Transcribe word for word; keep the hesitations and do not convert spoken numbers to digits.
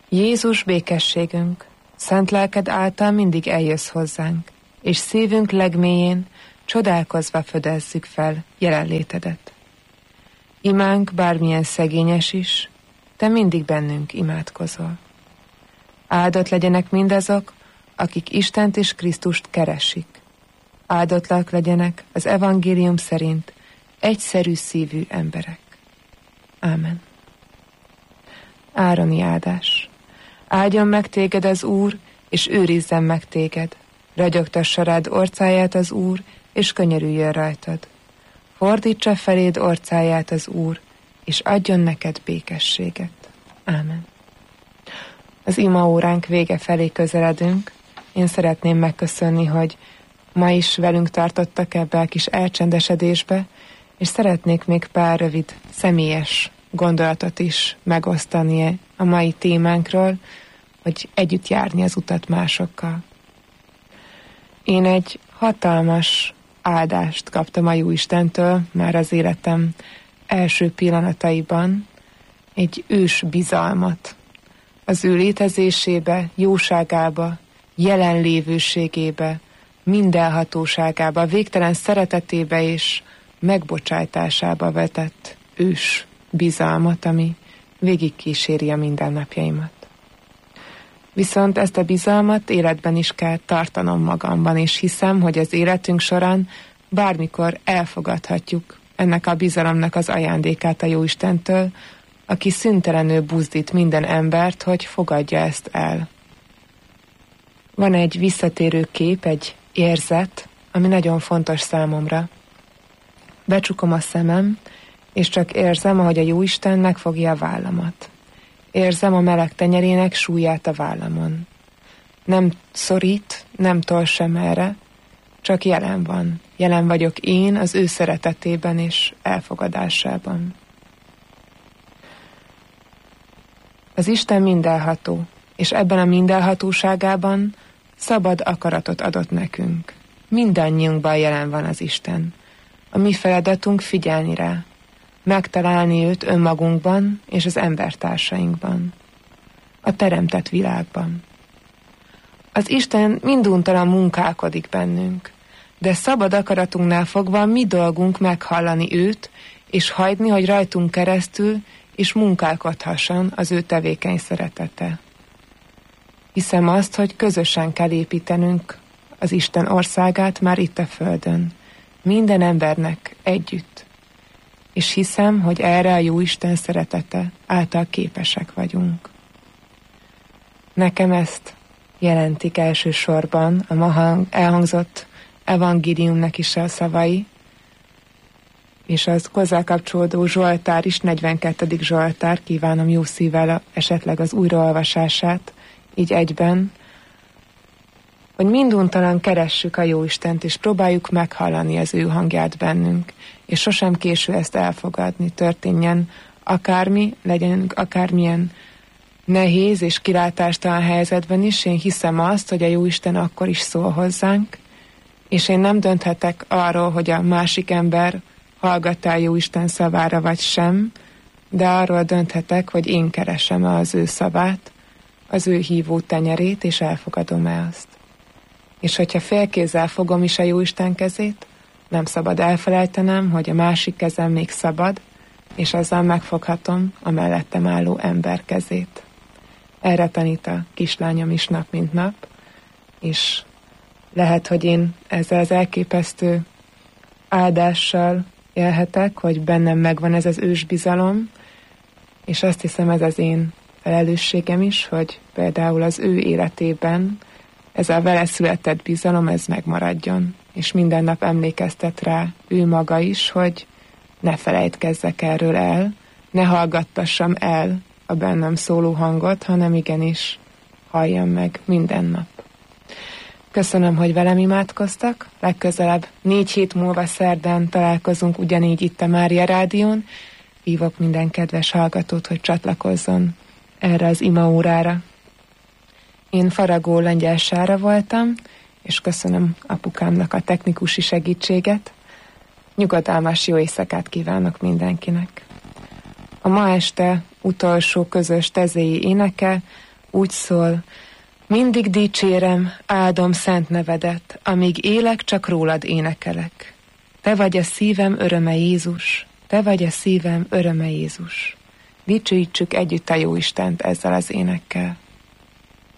Jézus békességünk, szent lelked által mindig eljössz hozzánk, és szívünk legmélyén csodálkozva födezzük fel jelenlétedet. Imánk bármilyen szegényes is, te mindig bennünk imádkozol. Áldott legyenek mindazok, akik Istent és Krisztust keresik. Áldotlak legyenek az evangélium szerint egyszerű szívű emberek. Ámen. Ároni áldás. Áldjon meg téged az Úr, és őrizzen meg téged. Ragyogtassa rád orcáját az Úr, és könyörüljön rajtad. Fordítsa feléd orcáját az Úr, és adjon neked békességet. Ámen. Az imaóránk vége felé közeledünk. Én szeretném megköszönni, hogy ma is velünk tartottak ebbe a kis elcsendesedésbe, és szeretnék még pár rövid személyes gondolatot is megosztani a mai témánkról, hogy együtt járni az utat másokkal. Én egy hatalmas áldást kaptam a Jóistentől már az életem első pillanataiban, egy ős bizalmat az ő létezésébe, jóságába, jelenlévőségébe, mindenhatóságába, végtelen szeretetébe és megbocsájtásába vetett ős bizalmat, ami végigkíséri a mindennapjaimat. Viszont ezt a bizalmat életben is kell tartanom magamban, és hiszem, hogy az életünk során bármikor elfogadhatjuk ennek a bizalomnak az ajándékát a Jóistentől, aki szüntelenül buzdít minden embert, hogy fogadja ezt el. Van egy visszatérő kép, egy érzet, ami nagyon fontos számomra. Becsukom a szemem, és csak érzem, ahogy a Jóisten megfogja a vállamat. Érzem a meleg tenyerének súlyát a vállamon. Nem szorít, nem tol sem erre, csak jelen van. Jelen vagyok én az ő szeretetében és elfogadásában. Az Isten mindenható, és ebben a mindenhatóságában szabad akaratot adott nekünk. Mindannyiunkban jelen van az Isten. A mi feladatunk figyelni rá, megtalálni őt önmagunkban és az embertársainkban, a teremtett világban. Az Isten minduntalan munkálkodik bennünk, de szabad akaratunknál fogva mi dolgunk meghallani őt, és hagyni, hogy rajtunk keresztül és munkálkodhasson az ő tevékeny szeretete. Hiszem azt, hogy közösen kell építenünk az Isten országát már itt a földön, minden embernek együtt. És hiszem, hogy erre a Jóisten szeretete által képesek vagyunk. Nekem ezt jelentik elsősorban a ma elhangzott evangéliumnak is a szavai, és az hozzá kapcsolódó Zsoltár is, negyvenkettedik Zsoltár, kívánom jó szívvel esetleg az újraolvasását, így egyben, hogy minduntalan keressük a Jóistent, és próbáljuk meghallani az ő hangját bennünk, és sosem késő ezt elfogadni, történjen akármi, legyen akármilyen nehéz és kilátástalan helyzetben is. Én hiszem azt, hogy a Jóisten akkor is szól hozzánk, és én nem dönthetek arról, hogy a másik ember hallgat-e a Jóisten szavára vagy sem, de arról dönthetek, hogy én keresem-e az ő szavát, az ő hívó tenyerét, és elfogadom-e azt. És hogyha félkézzel fogom is a Jóisten kezét, nem szabad elfelejtenem, hogy a másik kezem még szabad, és azzal megfoghatom a mellettem álló ember kezét. Erre tanít a kislányom is nap mint nap, és lehet, hogy én ezzel az elképesztő áldással élhetek, hogy bennem megvan ez az ősbizalom, és azt hiszem, ez az én felelősségem is, hogy például az ő életében ez a vele született bizalom, ez megmaradjon, és minden nap emlékeztet rá ő maga is, hogy ne felejtkezzek erről el, ne hallgattassam el a bennem szóló hangot, hanem igenis halljam meg minden nap. Köszönöm, hogy velem imádkoztak, legközelebb négy hét múlva szerdán találkozunk ugyanígy itt a Mária Rádión. Hívok minden kedves hallgatót, hogy csatlakozzon erre az imaórára. Én Faragó Lengyel Sára voltam, és köszönöm apukámnak a technikusi segítséget. Nyugodalmas jó éjszakát kívánok mindenkinek. A ma este utolsó közös tezéi éneke Úgy szól, mindig dicsérem, áldom szent nevedet, amíg élek, csak rólad énekelek. Te vagy a szívem öröme, Jézus, te vagy a szívem öröme, Jézus. Dicsőítsük együtt a Jóistent ezzel az énekkel.